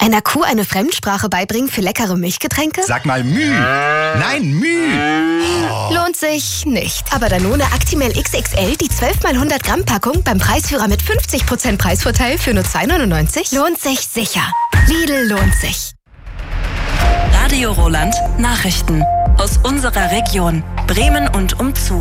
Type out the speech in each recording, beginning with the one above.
Einer Kuh eine Fremdsprache beibringen für leckere Milchgetränke? Sag mal Müh. Nein, Müh. Oh. Lohnt sich nicht. Aber Danone Actimel XXL, die 12x100 Gramm Packung beim Preisführer mit 50% Preisvorteil für nur 2,99 lohnt sich sicher. Lidl lohnt sich. Radio Roland Nachrichten aus unserer Region Bremen und umzu.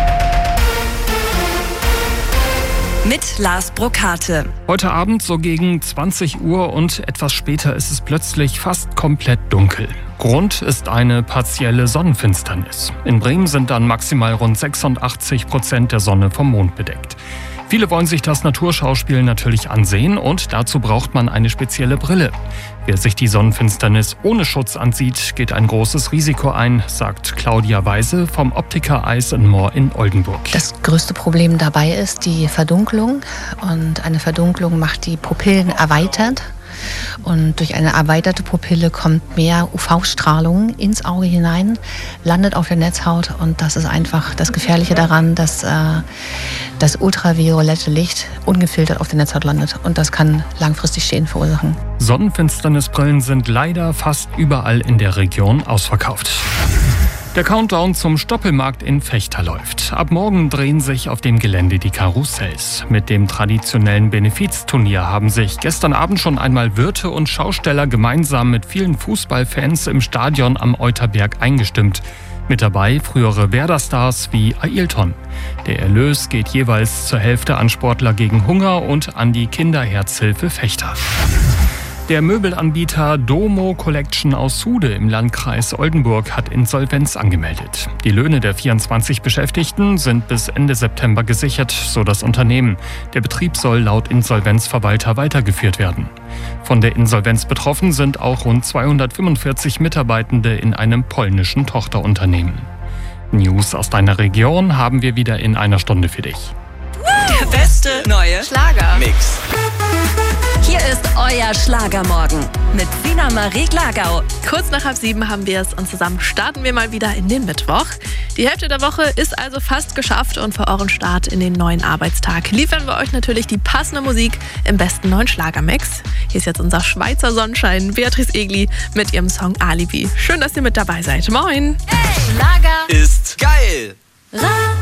Mit Lars Brokate. Heute Abend so gegen 20 Uhr und etwas später ist es plötzlich fast komplett dunkel. Grund ist eine partielle Sonnenfinsternis. In Bremen sind dann maximal rund 86% der Sonne vom Mond bedeckt. Viele wollen sich das Naturschauspiel natürlich ansehen und dazu braucht man eine spezielle Brille. Wer sich die Sonnenfinsternis ohne Schutz ansieht, geht ein großes Risiko ein, sagt Claudia Weise vom Optiker Eyes & More in Oldenburg. Das größte Problem dabei ist die Verdunklung. Und eine Verdunklung macht die Pupillen erweitert. Und durch eine erweiterte Pupille kommt mehr UV-Strahlung ins Auge hinein, landet auf der Netzhaut und das ist einfach das Gefährliche daran, dass das ultraviolette Licht ungefiltert auf der Netzhaut landet und das kann langfristig Schäden verursachen. Sonnenfinsternisbrillen sind leider fast überall in der Region ausverkauft. Der Countdown zum Stoppelmarkt in Vechta läuft. Ab morgen drehen sich auf dem Gelände die Karussells. Mit dem traditionellen Benefizturnier haben sich gestern Abend schon einmal Wirte und Schausteller gemeinsam mit vielen Fußballfans im Stadion am Euterberg eingestimmt. Mit dabei frühere Werder-Stars wie Ailton. Der Erlös geht jeweils zur Hälfte an Sportler gegen Hunger und an die Kinderherzhilfe Vechta. Der Möbelanbieter Domo Collection aus Sude im Landkreis Oldenburg hat Insolvenz angemeldet. Die Löhne der 24 Beschäftigten sind bis Ende September gesichert, so das Unternehmen. Der Betrieb soll laut Insolvenzverwalter weitergeführt werden. Von der Insolvenz betroffen sind auch rund 245 Mitarbeitende in einem polnischen Tochterunternehmen. News aus deiner Region haben wir wieder in einer Stunde für dich. Der beste neue Schlager-Mix. Hier ist euer Schlagermorgen mit Sina Marie Glagau. Kurz nach 6:30 haben wir es und zusammen starten wir mal wieder in den Mittwoch. Die Hälfte der Woche ist also fast geschafft und für euren Start in den neuen Arbeitstag liefern wir euch natürlich die passende Musik im besten neuen Schlagermix. Hier ist jetzt unser Schweizer Sonnenschein, Beatrice Egli mit ihrem Song Alibi. Schön, dass ihr mit dabei seid. Moin! Hey, Schlager ist geil!